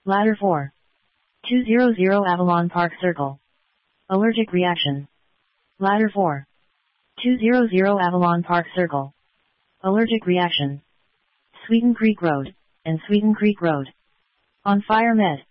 Ladder 4. 200 Avalon Park Circle. Allergic reaction. Ladder 4. 200 Avalon Park Circle. Allergic reaction. Sweeten Creek Road, and Sweeten Creek Road. On Fire Med.